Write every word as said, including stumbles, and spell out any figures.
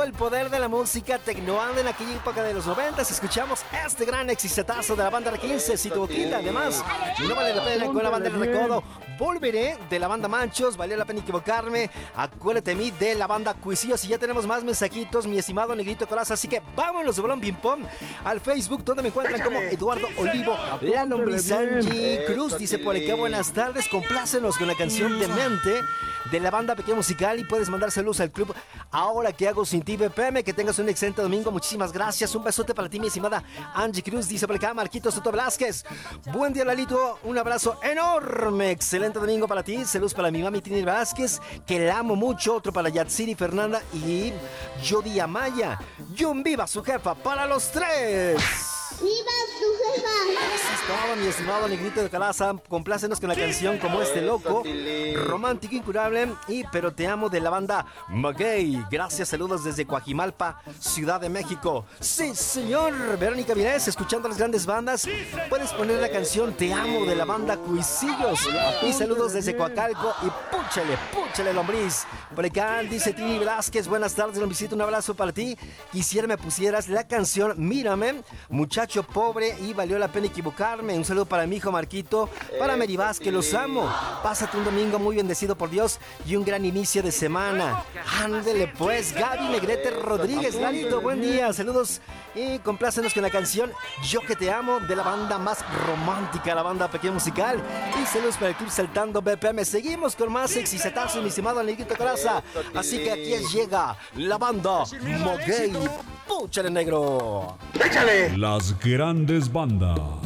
el poder de la música tecnoanda en aquella época de los noventas. Escuchamos este gran exitazo de la banda R quince, Si tu boquita. Además, no vale la pena con la banda del Recodo. Volveré de la banda Manchos, valió la pena equivocarme. Acuérdate de mí de la banda Cuisillos. Y ya tenemos más mensajitos, mi estimado Negrito Coraza. Así que vámonos de Bolón Ping Pong al Facebook, donde me encuentran como Eduardo Olivo. La lombriz Angie Cruz dice por acá: buenas tardes, complácenos con la canción Demente de la banda Pequeña Musical. Y puedes mandar saludos al club Ahora que hago sin ti, B P M. Que tengas un excelente domingo, muchísimas gracias. Un besote para ti, mi estimada Angie Cruz. Dice por acá Marquitos Soto Velázquez: buen día, Lalito, un abrazo enorme, excelente domingo para ti. Saludos para mi mami Tini Vázquez, que la amo mucho. Otro para Yatsiri Fernanda y Jody Amaya. Y un viva su jefa para los tres. ¡Viva su jefa! Así es todo, mi estimado Negrito de Calaza. Complácenos con la canción Como Este Loco, romántico, incurable y Pero Te Amo de la banda Maguey. Gracias, saludos desde Coajimalpa, Ciudad de México. Sí, señor. Verónica Vilés, escuchando las grandes bandas. Puedes poner la canción Te Amo de la banda Cuisillos. Y saludos desde Coacalco y púchale, púchale, lombriz. Por acá dice Tini Velázquez: buenas tardes, lombrizito, un abrazo para ti. Quisiera me pusieras la canción Mírame, muchacho pobre, y valió la pena equivocarme. Un saludo para mi hijo Marquito, para Mary Vázquez, los amo. Pásate un domingo muy bendecido por Dios y un gran inicio de semana. Ándele pues, Gaby Negrete Rodríguez. Lalito, buen día, saludos y complácenos con la canción Yo que te amo de la banda más romántica, la banda Pequeña Musical. Y saludos para el club Saltando B P M. Seguimos con más exitazos, mi estimado Negrito Coraza. Así que aquí llega la banda Moguey. ¡Púchale, negro! ¡Échale! Las grandes bandas.